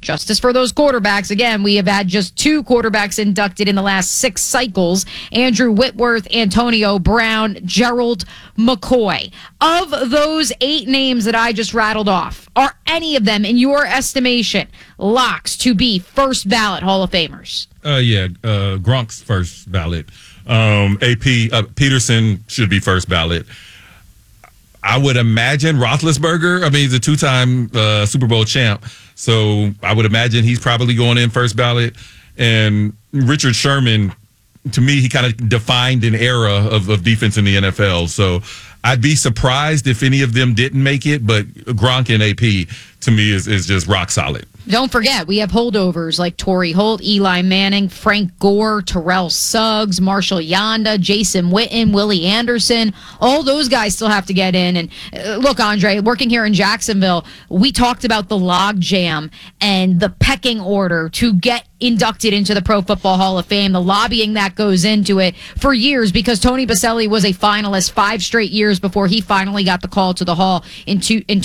justice for those quarterbacks. Again, we have had just 2 quarterbacks inducted in the last 6 cycles. Andrew Whitworth, Antonio Brown, Gerald McCoy. Of those 8 names that I just rattled off, are any of them, in your estimation, locks to be first ballot Hall of Famers? Gronk's first ballot. AP Peterson should be first ballot. I would imagine Roethlisberger. I mean, he's a 2-time Super Bowl champ, so I would imagine he's probably going in first ballot. And Richard Sherman, to me, he kind of defined an era of defense in the NFL. So I'd be surprised if any of them didn't make it, but Gronk and AP, to me, is just rock solid. Don't forget, we have holdovers like Torrey Holt, Eli Manning, Frank Gore, Terrell Suggs, Marshall Yanda, Jason Witten, Willie Anderson. All those guys still have to get in. And look, Andre, working here in Jacksonville, we talked about the log jam and the pecking order to get inducted into the Pro Football Hall of Fame, the lobbying that goes into it for years, because Tony Boselli was a finalist 5 straight years before he finally got the call to the Hall in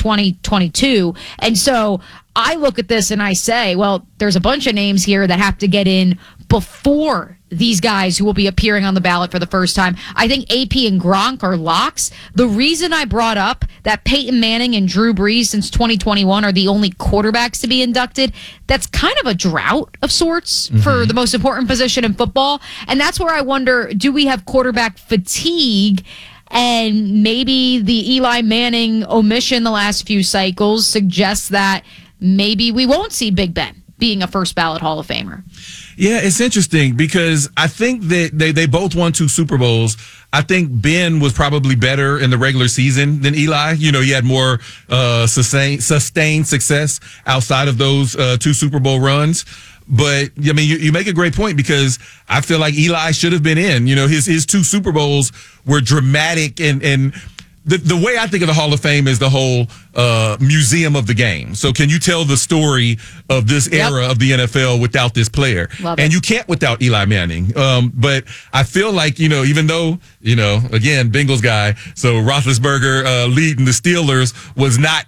2022. And so I look at this and I say, well, there's a bunch of names here that have to get in before these guys who will be appearing on the ballot for the first time. I think AP and Gronk are locks. The reason I brought up that Peyton Manning and Drew Brees since 2021 are the only quarterbacks to be inducted, that's kind of a drought of sorts for the most important position in football. And that's where I wonder, do we have quarterback fatigue? And maybe the Eli Manning omission the last few cycles suggests that maybe we won't see Big Ben being a first ballot Hall of Famer. Yeah, it's interesting because I think that they both won 2 Super Bowls. I think Ben was probably better in the regular season than Eli. You know, he had more sustained success outside of those 2 Super Bowl runs. But, I mean, you make a great point because I feel like Eli should have been in. You know, his 2 Super Bowls were dramatic and the way I think of the Hall of Fame is the whole museum of the game. So can you tell the story of this era of the NFL without this player? And you can't without Eli Manning. But I feel like, you know, even though, you know, again, Bengals guy, so Roethlisberger leading the Steelers was not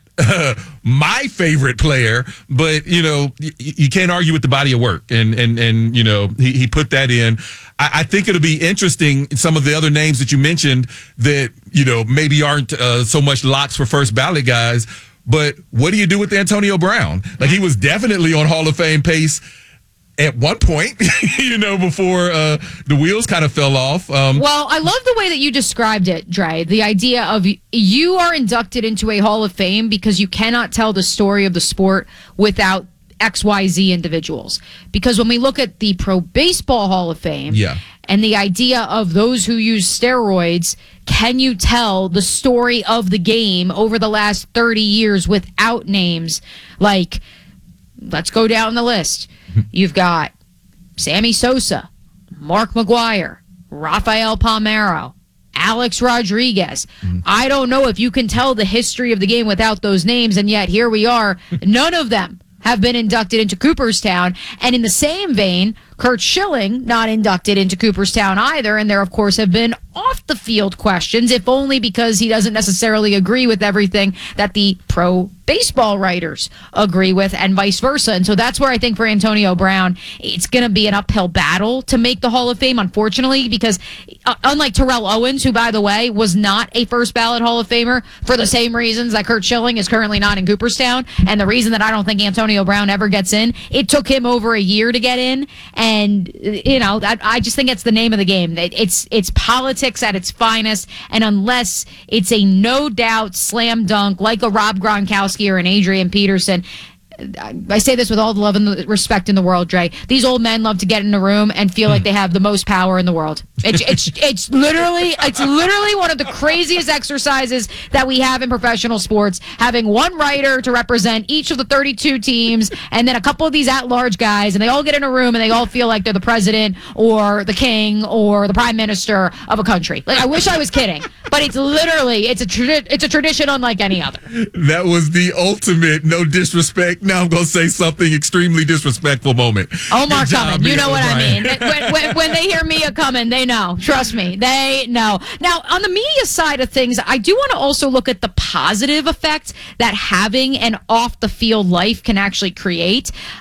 my favorite player, but you know, you can't argue with the body of work, and you know, he put that in. I think it'll be interesting. Some of the other names that you mentioned that, you know, maybe aren't so much locks for first ballot guys, but what do you do with Antonio Brown? Like, he was definitely on Hall of Fame pace at one point, you know, before the wheels kind of fell off. Well, I love the way that you described it, Dre. The idea of you are inducted into a Hall of Fame because you cannot tell the story of the sport without XYZ individuals. Because when we look at the Pro Baseball Hall of Fame and the idea of those who use steroids, can you tell the story of the game over the last 30 years without names like, let's go down the list. You've got Sammy Sosa, Mark McGwire, Rafael Palmeiro, Alex Rodriguez. I don't know if you can tell the history of the game without those names, and yet here we are. None of them have been inducted into Cooperstown. And in the same vein, Curt Schilling not inducted into Cooperstown either, and there, of course, have been off-the-field questions, if only because he doesn't necessarily agree with everything that the pro baseball writers agree with, and vice versa. And so that's where I think for Antonio Brown, it's going to be an uphill battle to make the Hall of Fame, unfortunately, because unlike Terrell Owens, who, by the way, was not a first-ballot Hall of Famer for the same reasons that Curt Schilling is currently not in Cooperstown, and the reason that I don't think Antonio Brown ever gets in, it took him over a year to get in, and, you know, I just think it's the name of the game. It's politics at its finest, and unless it's a no-doubt slam dunk like a Rob Gronkowski or an Adrian Peterson, I say this with all the love and the respect in the world, Dre. These old men love to get in a room and feel like they have the most power in the world. It's literally one of the craziest exercises that we have in professional sports. Having one writer to represent each of the 32 teams, and then a couple of these at-large guys, and they all get in a room and they all feel like they're the president or the king or the prime minister of a country. Like, I wish I was kidding, but it's literally it's a tradition unlike any other. That was the ultimate, no disrespect, now I'm going to say something extremely disrespectful moment. Omar coming. You know what I mean. When they hear Mia coming, they know. Trust me. They know. Now, on the media side of things, I do want to also look at the positive effect that having an off-the-field life can actually create.